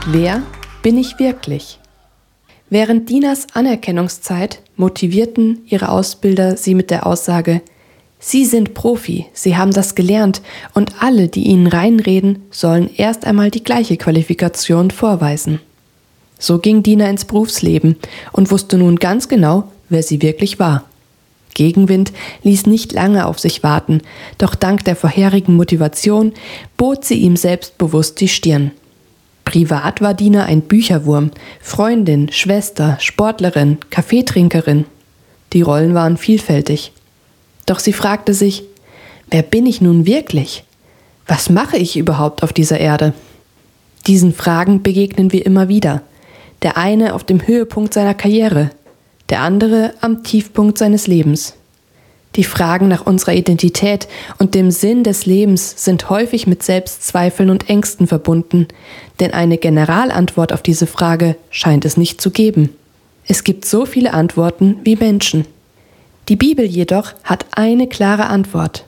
Wer bin ich wirklich? Während Dinas Anerkennungszeit motivierten ihre Ausbilder sie mit der Aussage: Sie sind Profi, Sie haben das gelernt und alle, die Ihnen reinreden, sollen erst einmal die gleiche Qualifikation vorweisen. So ging Dina ins Berufsleben und wusste nun ganz genau, wer sie wirklich war. Gegenwind ließ nicht lange auf sich warten, doch dank der vorherigen Motivation bot sie ihm selbstbewusst die Stirn. Privat war Dina ein Bücherwurm, Freundin, Schwester, Sportlerin, Kaffeetrinkerin. Die Rollen waren vielfältig. Doch sie fragte sich: Wer bin ich nun wirklich? Was mache ich überhaupt auf dieser Erde? Diesen Fragen begegnen wir immer wieder. Der eine auf dem Höhepunkt seiner Karriere, der andere am Tiefpunkt seines Lebens. Die Fragen nach unserer Identität und dem Sinn des Lebens sind häufig mit Selbstzweifeln und Ängsten verbunden, denn eine Generalantwort auf diese Frage scheint es nicht zu geben. Es gibt so viele Antworten wie Menschen. Die Bibel jedoch hat eine klare Antwort.